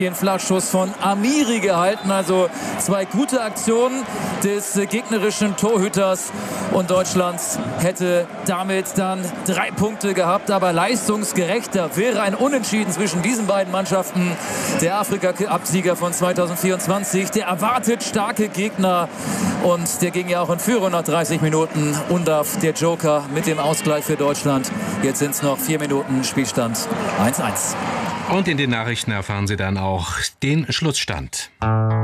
Den Flankschuss von Amiri gehalten, also 2 gute Aktionen des gegnerischen Torhüters und Deutschland hätte damit dann 3 Punkte gehabt, aber leistungsgerechter wäre ein Unentschieden zwischen diesen beiden Mannschaften. Der Afrika-Cup-Sieger von 2024, der erwartet starke Gegner und der ging ja auch in Führung nach 30 Minuten. Undav, der Joker, mit dem Ausgleich für Deutschland. Jetzt sind es noch 4 Minuten Spielstand 1:1. Und in den Nachrichten erfahren Sie dann auch den Schlussstand.